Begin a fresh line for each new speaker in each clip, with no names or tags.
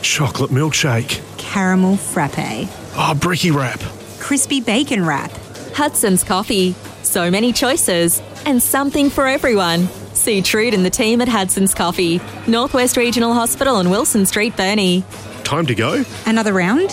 Chocolate milkshake.
Caramel frappe.
Oh, bricky wrap.
Crispy bacon wrap.
Hudson's Coffee. So many choices and something for everyone. See Trude and the team at Hudson's Coffee, Northwest Regional Hospital on Wilson Street, Burnie.
Time to go?
Another round?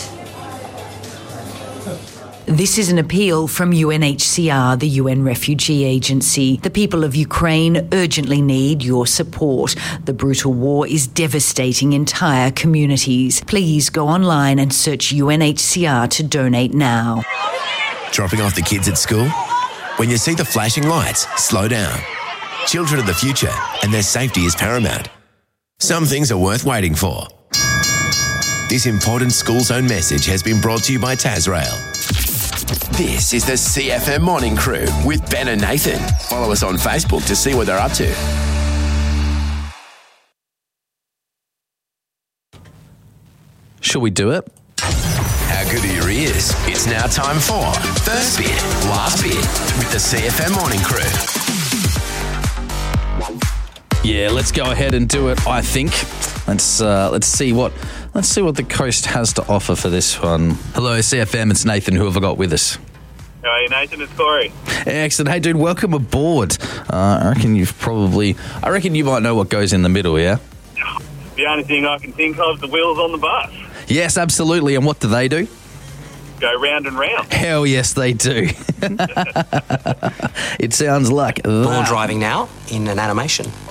This is an appeal from UNHCR, the UN Refugee Agency. The people of Ukraine urgently need your support. The brutal war is devastating entire communities. Please go online and search UNHCR to donate now.
Dropping off the kids at school? When you see the flashing lights, slow down. Children are the future, and their safety is paramount. Some things are worth waiting for. This important school zone message has been brought to you by Tasrail. This is the CFM Morning Crew with Ben and Nathan. Follow us on Facebook to see what they're up to.
Shall we do it?
How good are your ears? It's now time for First Bit, Last Bit with the CFM Morning Crew.
Yeah, let's go ahead and do it, I think. Let's see what the coast has to offer for this one. Hello, CFM, it's Nathan. Who have I got with us?
Hey, Nathan, it's Corey.
Excellent. Hey, dude, welcome aboard. I reckon you might know what goes in the middle, yeah?
The only thing I can think of is the wheels on the bus.
Yes, absolutely. And what do they do?
Go round and round.
Hell yes, they do. It sounds like
Born
that.
driving now in an animation.